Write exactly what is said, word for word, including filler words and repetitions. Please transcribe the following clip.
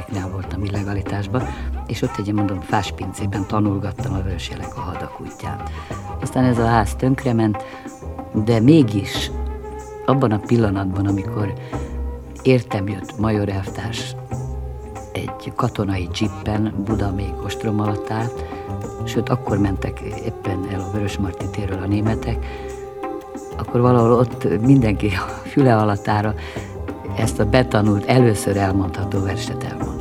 százaléknál voltam illegalitásban, és ott egy, mondom, fáspincében tanulgattam a Vörösjelek a hadak útján. Aztán ez a ház tönkrement, de mégis abban a pillanatban, amikor értem jött major elvtárs egy katonai dzsippen, Buda még ostrom alatt állt, sőt, akkor mentek éppen el a Vörösmarty térről a németek, akkor valahol ott mindenki a füle alatára ezt a betanult, először elmondható verset elmondta.